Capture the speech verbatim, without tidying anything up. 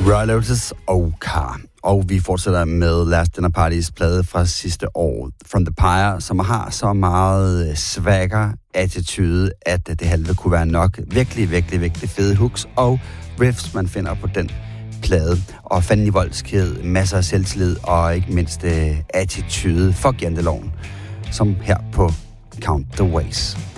Royal Otis og Car. Og vi fortsætter med Last Dinner Parties plade fra sidste år, From the Pyre, som har så meget swagger attitude, at det halve kunne være nok. Virkelig, virkelig, virkelig fede hooks og riffs, man finder på den plade. Og fanden i voldskhed, masser af selvtillid og ikke mindst uh, attitude for janteloven, som her på Count the Ways.